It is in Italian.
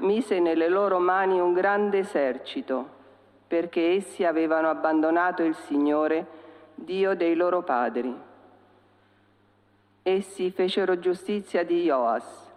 mise nelle loro mani un grande esercito, perché essi avevano abbandonato il Signore, Dio dei loro padri. Essi fecero giustizia di Joas,